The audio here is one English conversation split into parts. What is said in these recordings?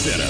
Center.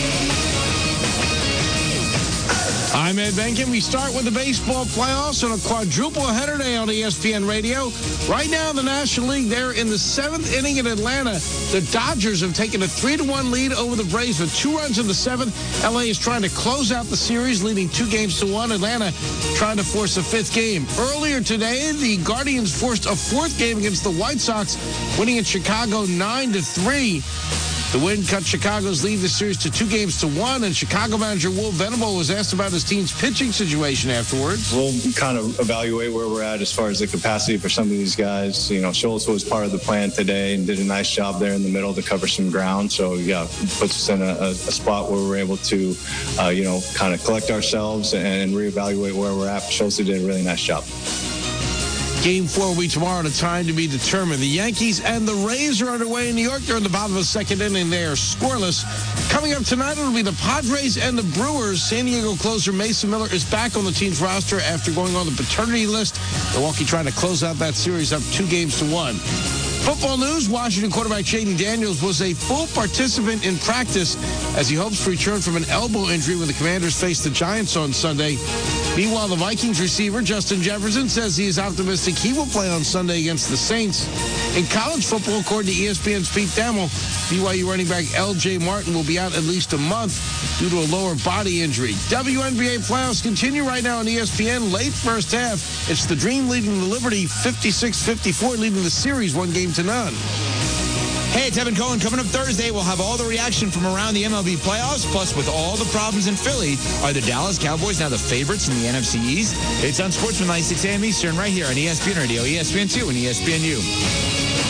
I'm Ed Benkin. We start with the baseball playoffs on a quadruple header day on ESPN Radio. Right now in the National League, they're in the 7th inning in Atlanta. The Dodgers have taken a 3-1 lead over the Braves with 2 runs in the 7th. LA is trying to close out the series, leading 2-1. Atlanta trying to force a 5th game. Earlier today, the Guardians forced a 4th game against the White Sox, winning in Chicago 9-3. The win cut Chicago's lead in the series to 2-1, and Chicago manager Will Venable was asked about his team's pitching situation afterwards. We'll kind of evaluate where we're at as far as the capacity for some of these guys. You know, Schultz was part of the plan today and did a nice job there in the middle to cover some ground. So, yeah, puts us in a spot where we're able to, kind of collect ourselves and reevaluate where we're at. Schultz did a really nice job. Game 4 will be tomorrow at a time to be determined. The Yankees and the Rays are underway in New York. They're in the bottom of the 2nd inning. They are scoreless. Coming up tonight, it'll be the Padres and the Brewers. San Diego closer Mason Miller is back on the team's roster after going on the paternity list. Milwaukee trying to close out that series up 2-1. Football news, Washington quarterback Jaden Daniels was a full participant in practice as he hopes to return from an elbow injury when the Commanders face the Giants on Sunday. Meanwhile, the Vikings receiver Justin Jefferson says he is optimistic he will play on Sunday against the Saints. In college football, according to ESPN's Pete Thamel, BYU running back L.J. Martin will be out at least a month due to a lower body injury. WNBA playoffs continue right now on ESPN. Late first half, it's the Dream leading the Liberty 56-54, leading the series 1-0. Hey, it's Evan Cohen. Coming up Thursday, we'll have all the reaction from around the MLB playoffs. Plus, with all the problems in Philly, are the Dallas Cowboys now the favorites in the NFC East? It's on Sportsman 96 AM Eastern right here on ESPN Radio, ESPN2, and ESPNU.